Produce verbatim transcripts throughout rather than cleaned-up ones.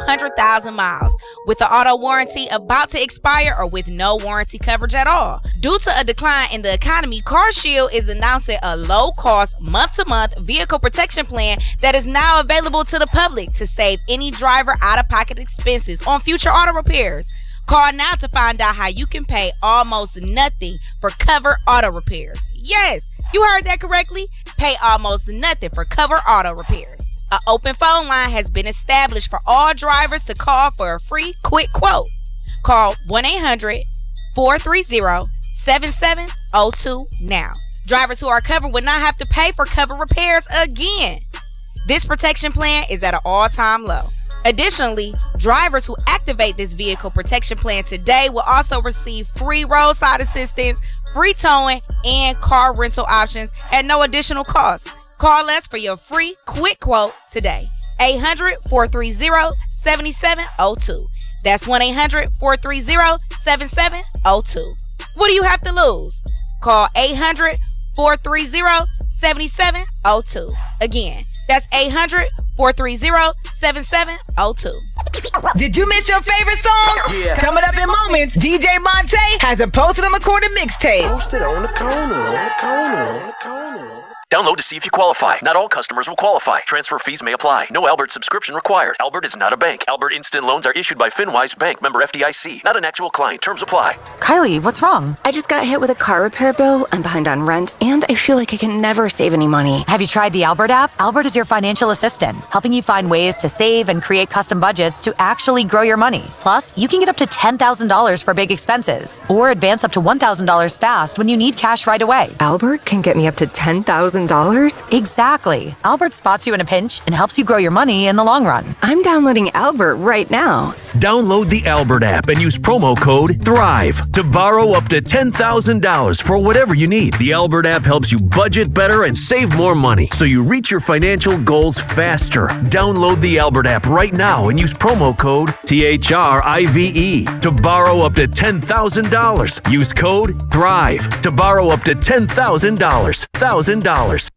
hundred thousand miles, with the auto warranty about to expire or with no warranty coverage at all. Due to a decline in the economy, CarShield is announcing a low-cost, month-to-month vehicle protection plan that is now available to the public to save any driver out-of-pocket expenses on future auto repairs. Call now to find out how you can pay almost nothing for covered auto repairs. Yes, you heard that correctly. Pay almost nothing for covered auto repairs. An open phone line has been established for all drivers to call for a free quick quote. Call one eight hundred, four three zero, seven seven zero two now. Drivers who are covered will not have to pay for covered repairs again. This protection plan is at an all-time low. Additionally, drivers who activate this vehicle protection plan today will also receive free roadside assistance, free towing, and car rental options at no additional cost. Call us for your free quick quote today. eight hundred, four three zero, seven seven zero two. That's one eight hundred, four three zero, seven seven zero two. What do you have to lose? Call eight hundred, four three zero, seven seven zero two. Again, that's eight hundred, four three zero, seven seven zero two. Did you miss your favorite song? Yeah. Coming up in moments, D J Monte has a Posted on the Corner mixtape. Posted on the corner, on the corner, on the corner. Download to see if you qualify. Not all customers will qualify. Transfer fees may apply. No Albert subscription required. Albert is not a bank. Albert Instant Loans are issued by FinWise Bank, member F D I C. Not an actual client. Terms apply. Kylie, what's wrong? I just got hit with a car repair bill. I'm behind on rent, and I feel like I can never save any money. Have you tried the Albert app? Albert is your financial assistant, helping you find ways to save and create custom budgets to actually grow your money. Plus, you can get up to ten thousand dollars for big expenses, or advance up to one thousand dollars fast when you need cash right away. Albert can get me up to ten thousand dollars? Exactly. Albert spots you in a pinch and helps you grow your money in the long run. I'm downloading Albert right now. Download the Albert app and use promo code THRIVE to borrow up to ten thousand dollars for whatever you need. The Albert app helps you budget better and save more money so you reach your financial goals faster. Download the Albert app right now and use promo code T H R I V E to borrow up to ten thousand dollars. Use code THRIVE to borrow up to ten thousand dollars. one thousand dollars.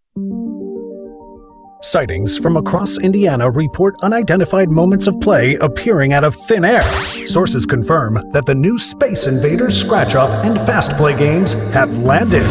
Sightings from across Indiana report unidentified moments of play appearing out of thin air. Sources confirm that the new Space Invaders Scratch-Off and Fast Play games have landed.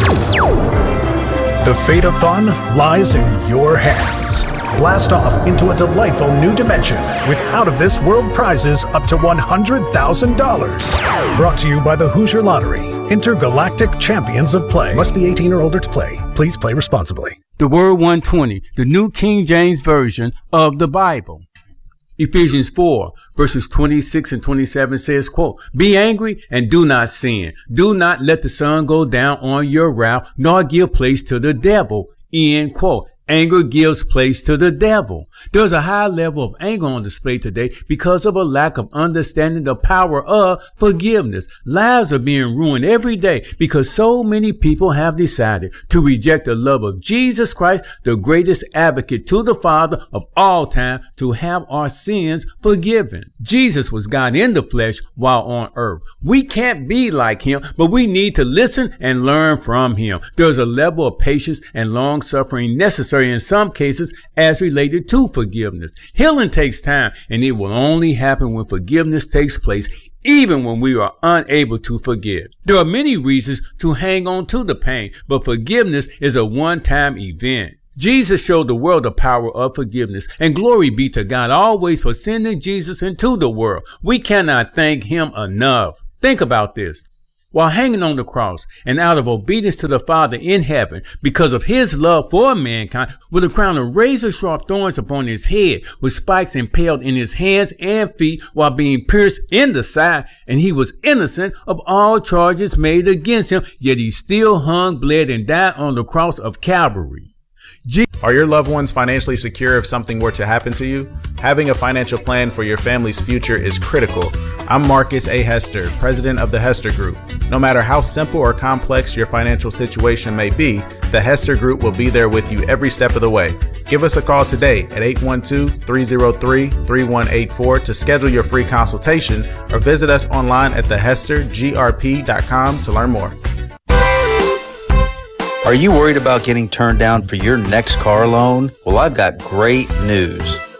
The fate of fun lies in your hands. Blast off into a delightful new dimension with out-of-this-world prizes up to one hundred thousand dollars. Brought to you by the Hoosier Lottery, Intergalactic Champions of Play. Must be eighteen or older to play. Please play responsibly. The Word one twenty, the New King James Version of the Bible. Ephesians four, verses twenty-six and twenty-seven says, quote, "Be angry and do not sin. Do not let the sun go down on your wrath, nor give place to the devil." End quote. Anger gives place to the devil. There's a high level of anger on display today because of a lack of understanding the power of forgiveness. Lives are being ruined every day because so many people have decided to reject the love of Jesus Christ, the greatest advocate to the Father of all time, to have our sins forgiven. Jesus was God in the flesh while on earth. We can't be like him, but we need to listen and learn from him. There's a level of patience and long suffering necessary in some cases as related to forgiveness. Healing takes time, and it will only happen when forgiveness takes place, even when we are unable to forgive. There are many reasons to hang on to the pain, but forgiveness is a one-time event. Jesus showed the world the power of forgiveness, and glory be to God always for sending Jesus into the world. We cannot thank him enough. Think about this. While hanging on the cross and out of obedience to the Father in heaven, because of his love for mankind, with a crown of razor-sharp thorns upon his head, with spikes impaled in his hands and feet, while being pierced in the side, and he was innocent of all charges made against him, yet he still hung, bled, and died on the cross of Calvary. G- Are your loved ones financially secure if something were to happen to you? Having a financial plan for your family's future is critical. I'm Marcus A. Hester, president of the Hester Group. No matter how simple or complex your financial situation may be, the Hester Group will be there with you every step of the way. Give us a call today at eight one two, three zero three, three one eight four to schedule your free consultation, or visit us online at the hester g r p dot com to learn more. Are you worried about getting turned down for your next car loan? Well, I've got great news.